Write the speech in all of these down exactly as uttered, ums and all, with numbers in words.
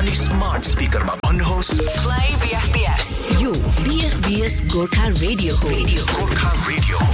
अनि स्मार्ट स्पिकरमा भन्नुहोस् प्ले बीएफबीएस। यो बीएफबीएस गोर्खा रेडियो हो। गोर्खा रेडियो हो।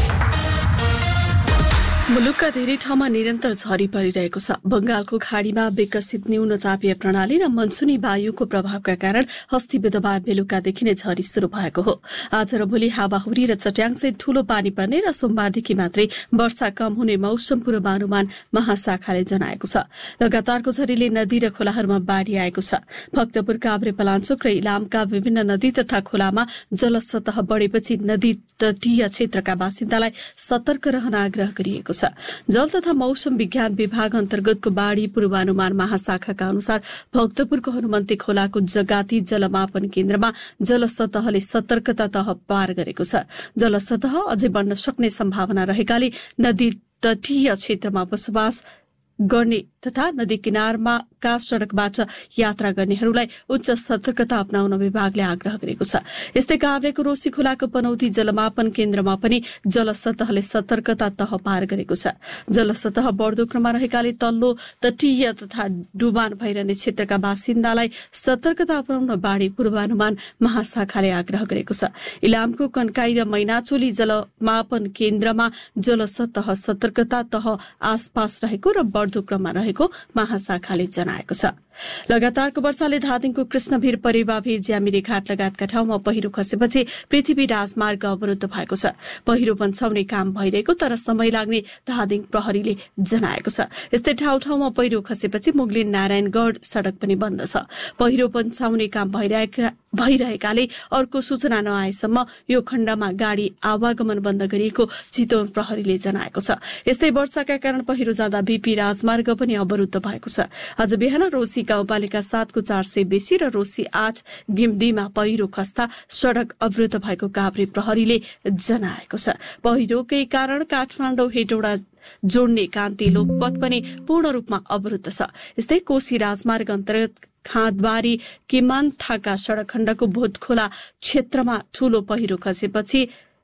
मुलुकका धेरै ठाउँमा निरन्तर झरी परिरहेको छ। बंगालको खाडीमा विकसित न्यून चापीय प्रणाली र मनसुनी वायुको प्रभावका कारण अस्ति बुधबार बेलुकादेखि नै झरी शुरू भएको हो। आज र भोलि हावाहुरी र चट्याङसहित ठूलो पानी पर्ने र सोमबारदेखि मात्रै वर्षा कम हुने मौसम पूर्वानुमान महाशाखाले जनाएको छ। लगातारको झरीले नदी र खोलाहरूमा बाढ़ी आएको छ। भक्तपुर, काभ्रे, पलाञ्चोक र इलामका विभिन्न नदी तथा खोलामा जलसतह बढेपछि नदी तटीय क्षेत्रका बासिन्दालाई सतर्क रहन आग्रह गरिएको छ। जल तथा मौसम विज्ञान विभाग अन्तर्गतको बाढ़ी पूर्वानुमान महाशाखाका अनुसार भक्तपुरको हनुमन्ती खोलाको जगाती जलमापन केन्द्रमा जलसतहले सतर्कता तह पार गरेको छ। जलसतह अझै बढ्न सक्ने सम्भावना रहेकाले नदी तटीय क्षेत्रमा बसोबास गर्ने तथा नदी किनारमा का सड़कबाट यात्रा गर्नेहरूलाई उच्च सतर्कता अपनाउन विभागले आग्रह गरेको छ। यस्तै काभ्रेको रोशी खोलाको पनौती जलमापन केन्द्रमा पनि जलसतहले सतर्कता तह पार गरेको छ। जलसतह बढ्दो क्रममा रहेकाले तल्लो तटीय तथा डुबान भइरहने क्षेत्रका बासिन्दालाई सतर्कता अपनाउन बाढ़ी पूर्वानुमान महाशाखाले आग्रह गरेको छ। इलामको कन्काई र मैनाचोली जलमापन केन्द्रमा जलसतह सतर्कता तह आसपास रहेको र बढ्दो क्रममा रहेको महाशाखाले जनाएको छ। लगातारको वर्षाले धादिङको कृष्णभिर, परेवाभिर, ज्यामिरे घाट लगायतका ठाउँमा पहिरो खसेपछि पृथ्वी राजमार्ग अवरुद्ध भएको छ। पहिरो बन्छाउने काम भइरहेको तर समय लाग्ने धादिङ प्रहरीले जनाएको छ। यस्तै ठाउँ ठाउँमा पहिरो खसेपछि मुगलिन नारायणगढ सड़क पनि बन्द छ। पहिरो बन्छाउने काम भइरहेका भइरहेकाले अर्को सूचना नआएसम्म यो खण्डमा गाड़ी आवागमन बन्द गरिएको चितवन प्रहरीले जनाएको छ। यस्तै वर्षाका कारण पहिरो जाँदा बीपी राजमार्ग पनि अवरुद्ध भएको छ। आज बिहान रोशी गाउँपालिका सातको चार सय बेसी र रोशी आठ गिम्दीमा पहिरो खस्दा सड़क अवरुद्ध भएको काभ्रे प्रहरीले जनाएको छ। पहिरोकै कारण काठमाडौँ हेटौडा जोड्ने कान्ति लोकपथ पनि पूर्ण रूपमा अवरुद्ध छ। यस्तै कोशी राजमार्ग अन्तर्गत खाँदबारी किमानथाका सड़क खण्डको भोटखोला क्षेत्रमा ठूलो पहिरो खसेपछि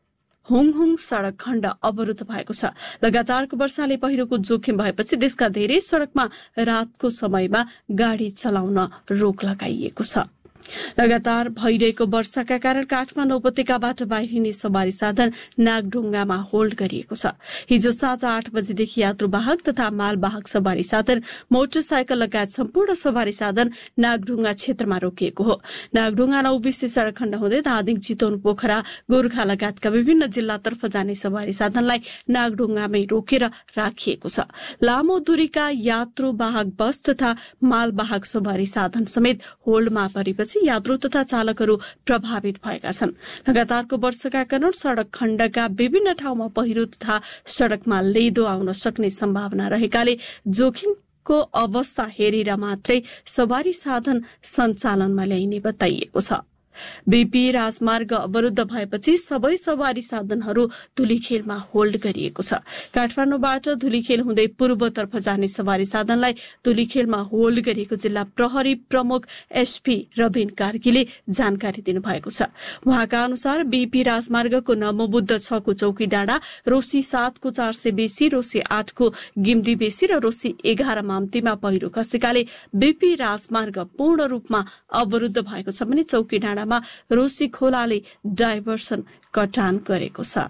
हुङहुङ सड़क खण्ड अवरुद्ध भएको छ। लगातारको वर्षाले पहिरोको जोखिम भएपछि देशका धेरै सड़कमा रातको समयमा गाड़ी चलाउन रोक लगाइएको छ। लगातार भइरहेको वर्षाका कारण काठमाडौँ उपत्यकाबाट बाहिरिने सवारी साधन नागढुङ्गामा होल्ड गरिएको छ। हिजो साँझ आठ बजेदेखि यात्रुवाहक तथा मालवाहक सवारी साधन, मोटरसाइकल लगायत सम्पूर्ण सवारी साधन नागढुङ्गा क्षेत्रमा रोकिएको हो। नागढुङ्गा नौबिसे सड़क खण्ड हुँदै धादिङ, चितवन, पोखरा, गोर्खा लगायतका विभिन्न जिल्लातर्फ जाने सवारी साधनलाई नागढुङ्गामै रोकेर राखिएको छ। लामो दूरीका यात्रुवाहक बस तथा मालवाहक सवारी साधन समेत होल्डमा परेपछि यात्रु तथा चालकहरू प्रभावित भएका छन्। लगातारको वर्षाका कारण सड़क खण्डका विभिन्न ठाउँमा पहिरो तथा सड़कमा लेदो आउन सक्ने सम्भावना रहेकाले जोखिमको अवस्था हेरेर मात्रै सवारी साधन सञ्चालनमा ल्याइने बताइएको छ। बीपी राजमार्ग अवरुद्ध भएपछि सबै सवारी साधनहरू धुलीखेलमा होल्ड गरिएको छ। काठमाडौँबाट धुलीखेल हुँदै पूर्वतर्फ जाने सवारी साधनलाई धुलीखेलमा होल्ड गरिएको जिल्ला प्रहरी प्रमुख एसपी रबिन कार्कीले जानकारी दिनुभएको छ। उहाँका अनुसार बीपी राजमार्गको नमोबुद्ध छको चौकी डाँडा, रोशी सातको चार सय बेसी, रोशी आठको गिम्दी बेसी र रोशी एघार माम्तीमा पहिरो खसेकाले बीपी राजमार्ग पूर्ण रूपमा अवरुद्ध भएको छ भने चौकी डाँडा रोशी खोलाले डाइभर्सन कटान गरेको छ।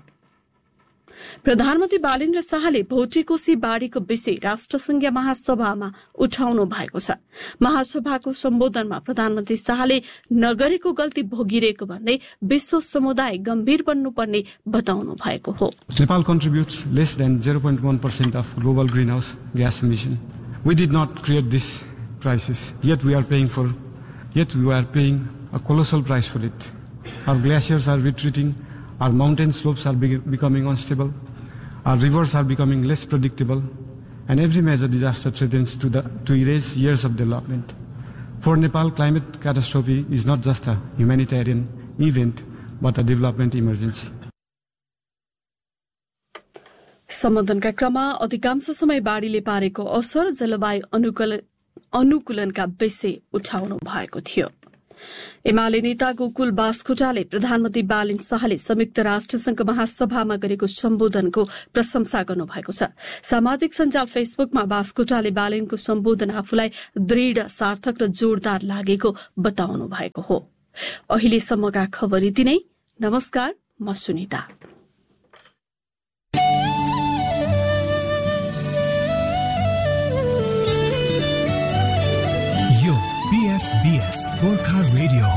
प्रधानमन्त्री बालेन्द्र शाहले भौटेकोशी बाढ़ीको विषय राष्ट्रसंघीय महासभामा उठाउनु भएको छ। महासभाको सम्बोधनमा प्रधानमन्त्री शाहले नगरेको गल्ती भोगिरहेको भन्दै विश्व समुदाय गम्भीर बन्नुपर्ने बताउनु भएको हो। Nepal contributes less than zero point one percent of global greenhouse gas emission. We did not create this crisis, yet we are paying for yet we are paying a colossal price for it. Our glaciers are retreating, our mountain slopes are be becoming unstable, our rivers are becoming less predictable, and every major disaster threatens to, the, to erase years of development. For Nepal, climate catastrophe is not just a humanitarian event, but a development emergency. सम्बोधनका क्रममा अधिकांश समय बाढ़ीले पारेको असर, जलवायु अनुकूलन अनुकूलनका विषय उठाउनु भएको थियो। एमाले नेता गोकुल बास्कोटाले प्रधानमन्त्री बालिन शाहले संयुक्त राष्ट्रसंघ महासभामा गरेको सम्बोधनको प्रशंसा गर्नुभएको छ। सामाजिक सञ्जाल फेसबुकमा बास्कोटाले बालिनको सम्बोधन आफूलाई दृढ, सार्थक र जोरदार लागेको बताउनु भएको हो। अहिलेसम्मका खबर यति नै। नमस्कार, म सुनिता। यो बीएफबीएस गोर्खा रेडियो